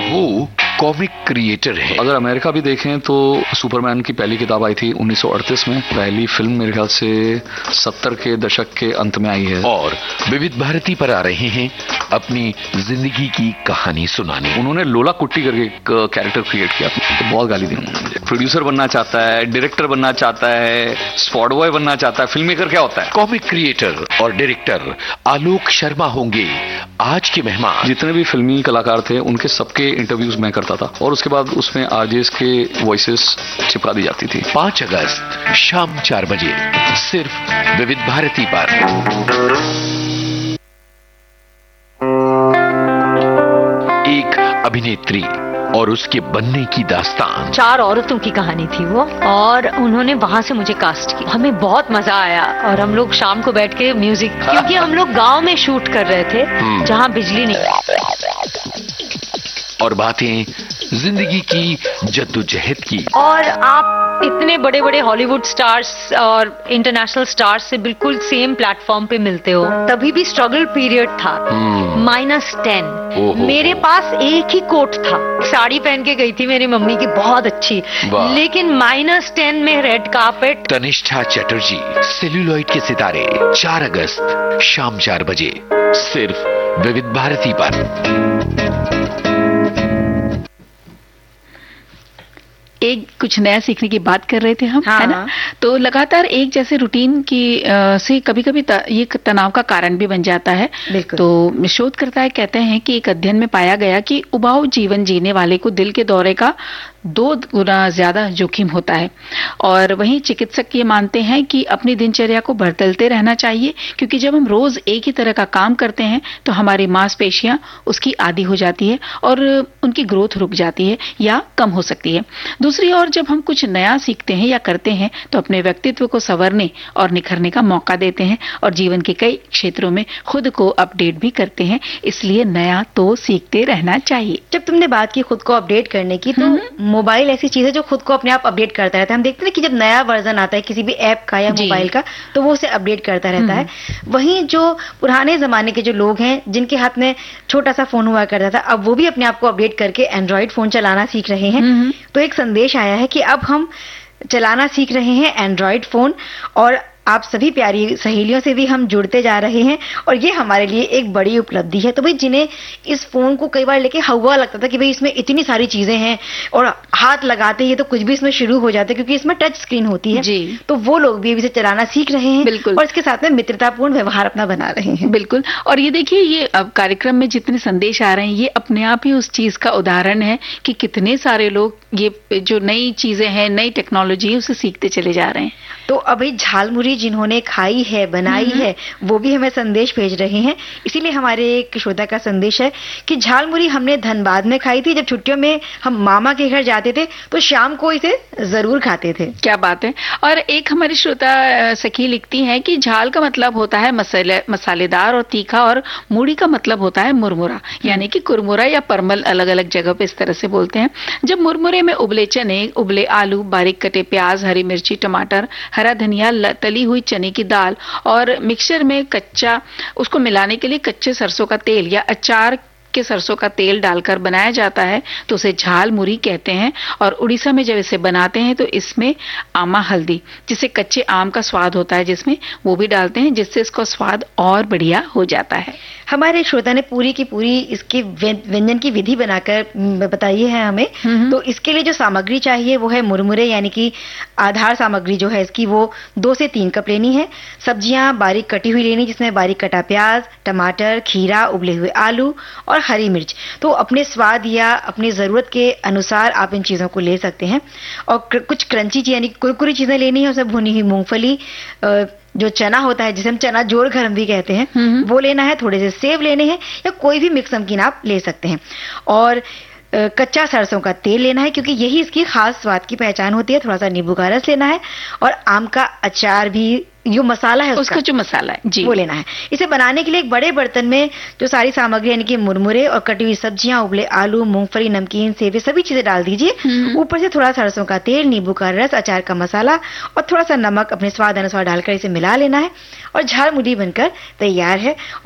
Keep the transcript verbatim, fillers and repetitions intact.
वो comic creator है। अगर अमेरिका भी देखें तो सुपरमैन की पहली किताब आई थी उन्नीस सौ अड़तीस में, पहली फिल्म मेरे ख्याल से सत्तर के दशक के अंत में आई है। और विविध भारती पर आ रहे हैं अपनी जिंदगी की कहानी सुनाने। उन्होंने लोला कुट्टी करके एक कैरेक्टर क्रिएट किया, तो बहुत गाली दी। प्रोड्यूसर बनना चाहता है, डायरेक्टर बनना चाहता है, स्पॉट बॉय बनना चाहता है, फिल्म मेकर क्या होता है? कॉमिक क्रिएटर और डायरेक्टर आलोक शर्मा होंगे आज के मेहमान। जितने भी फिल्मी कलाकार थे उनके सबके इंटरव्यूज मैं करता था और उसके बाद उसमें आरजेस के वॉइसेस चिपका दी जाती थी। पांच अगस्त शाम चार बजे सिर्फ विविध भारती पर। एक अभिनेत्री और उसके बनने की दास्तान। चार औरतों की कहानी थी वो, और उन्होंने वहां से मुझे कास्ट किया। हमें बहुत मजा आया और हम लोग शाम को बैठ के म्यूजिक, क्योंकि हम लोग गांव में शूट कर रहे थे जहां बिजली नहीं, और बातें जिंदगी की जद्दोजहद की। और आप इतने बड़े बड़े हॉलीवुड स्टार्स और इंटरनेशनल स्टार्स से बिल्कुल सेम प्लेटफॉर्म पे मिलते हो। तभी भी स्ट्रगल पीरियड था, माइनस टेन। मेरे पास एक ही कोट था, साड़ी पहन के गई थी मेरी मम्मी की बहुत अच्छी, लेकिन माइनस टेन में red carpet. Tanishtha Chatterjee, celluloid के सितारे, चार अगस्त शाम चार बजे सिर्फ विविध भारती पर। एक कुछ नया सीखने की बात कर रहे थे हम, हाँ, है ना? तो लगातार एक जैसे रूटीन की आ, से कभी कभी त, ये तनाव का कारण भी बन जाता है। तो शोधकर्ता कहते हैं कि एक अध्ययन में पाया गया कि उबाऊ जीवन जीने वाले को दिल के दौरे का दो गुना ज्यादा जोखिम होता है। और वहीं चिकित्सक ये मानते हैं कि अपनी दिनचर्या को बदलते रहना चाहिए, क्योंकि जब हम रोज एक ही तरह का काम करते हैं तो हमारी मांसपेशियां उसकी आदी हो जाती है और उनकी ग्रोथ रुक जाती है या कम हो सकती है। दूसरी ओर जब हम कुछ नया सीखते हैं या करते हैं तो अपने व्यक्तित्व को संवरने और निखरने का मौका देते हैं और जीवन के कई क्षेत्रों में खुद को अपडेट भी करते हैं। इसलिए नया तो सीखते रहना चाहिए। जब तुमने बात की खुद को अपडेट करने की, तो मोबाइल ऐसी चीज है जो खुद को अपने आप अपडेट करता रहता है। हम देखते हैं कि जब नया वर्जन आता है किसी भी ऐप का या मोबाइल का, तो वो उसे अपडेट करता रहता है। वहीं जो पुराने जमाने के जो लोग हैं जिनके हाथ में छोटा सा फोन हुआ करता था, अब वो भी अपने आप को अपडेट करके एंड्रॉइड फोन चलाना सीख रहे हैं। तो एक संदेश आया है कि अब हम चलाना सीख रहे हैं एंड्रॉइड फोन, और आप सभी प्यारी सहेलियों से भी हम जुड़ते जा रहे हैं, और ये हमारे लिए एक बड़ी उपलब्धि है। तो भाई जिन्हें इस फोन को कई बार लेके हवा लगता था कि भाई इसमें इतनी सारी चीजें हैं और हाथ लगाते ही तो कुछ भी इसमें शुरू हो जाता है क्योंकि इसमें टच स्क्रीन होती है जी। तो वो लोग भी इसे चलाना सीख रहे हैं। बिल्कुल। और इसके साथ में मित्रतापूर्ण व्यवहार अपना बना रहे हैं। बिल्कुल। और ये देखिए, ये अब कार्यक्रम में जितने संदेश आ रहे हैं, ये अपने आप ही उस चीज का उदाहरण है कि कितने सारे लोग ये जो नई चीजें हैं, नई टेक्नोलॉजी है, उसे सीखते चले जा रहे हैं। तो अभी झालमुरी जिन्होंने खाई है, बनाई है, वो भी हमें संदेश भेज रहे हैं। इसीलिए हमारे एक श्रोता का संदेश है कि झालमुरी हमने धनबाद में खाई थी। जब छुट्टियों में हम मामा के घर जाते थे तो शाम को इसे जरूर खाते थे। क्या बात है। और एक हमारी श्रोता सखी लिखती हैं कि झाल का मतलब होता है मसाले मसालेदार और तीखा, और मूढ़ी का मतलब होता है मुरमुरा, यानी कि कुरमुरा या परमल अलग अलग जगह पे इस तरह से बोलते हैं। जब मुरमुरे में उबले चने, उबले आलू, बारीक कटे प्याज, हरी मिर्ची, टमाटर, हरा धनिया, तली हुई चने की दाल और मिक्सचर में कच्चा, उसको मिलाने के लिए कच्चे सरसों का तेल या अचार के सरसों का तेल डालकर बनाया जाता है तो उसे झाल मुरी कहते हैं। और उड़ीसा में जब इसे बनाते हैं तो इसमें आमा हल्दी, जिसे कच्चे आम का स्वाद होता है जिसमें, वो भी डालते हैं, जिससे इसका स्वाद और बढ़िया हो जाता है। हमारे श्रोता ने पूरी की पूरी इसकी व्यंजन की विधि बनाकर बताई है हमें। तो इसके लिए जो सामग्री चाहिए वो है मुरमुरे, यानी कि आधार सामग्री जो है इसकी वो दो से तीन कप लेनी है। सब्जियां बारीक कटी हुई लेनी, जिसमें बारीक कटा प्याज, टमाटर, खीरा, उबले हुए आलू और हरी मिर्च। तो अपने स्वाद या अपनी जरूरत के अनुसार आप इन चीजों को ले सकते हैं। और कुछ क्रंची यानी कुरकुरी चीजें लेनी है, उसमें भुनी हुई मूंगफली, जो चना होता है जिसे हम चना जोड़ गरम भी कहते हैं, वो लेना है। थोड़े से सेव लेने हैं या कोई भी मिक्स नमकीन आप ले सकते हैं। और कच्चा सरसों का तेल लेना है क्योंकि यही इसकी खास स्वाद की पहचान होती है। थोड़ा सा नींबू का रस लेना है और आम का अचार भी, जो मसाला है उसका, उसका जो मसाला है जी, वो लेना है। इसे बनाने के लिए एक बड़े बर्तन में जो सारी सामग्री यानी कि मुरमुरे और कटी हुई सब्जियां, उबले आलू, मूंगफली, नमकीन, सेवे, सभी चीजें डाल दीजिए। ऊपर से थोड़ा सरसों का तेल, नींबू का रस, अचार का मसाला और थोड़ा सा नमक अपने स्वाद अनुसार डालकर इसे मिला लेना है और झालमुरी बनकर तैयार है।